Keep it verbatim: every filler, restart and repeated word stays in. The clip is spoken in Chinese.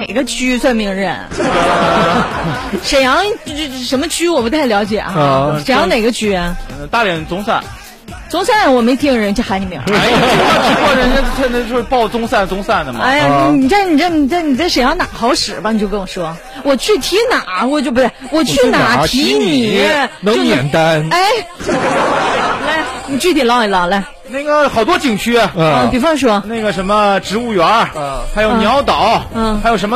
个区算名人？沈阳什么区我不太了解啊。啊沈阳哪个区啊？ 大连中山。 中山我没听人家喊你名。 哎呀，听过人家现在就是报中山中山的嘛。 哎呀，你这你这你这你在沈阳哪好使吧？你就跟我说，我去提哪我就不是我去哪提你能免单。 哎，来，你具体唠一唠来。 那个好多景区， 嗯，比方说那个什么植物园，嗯，还有鸟岛，嗯，还有什么。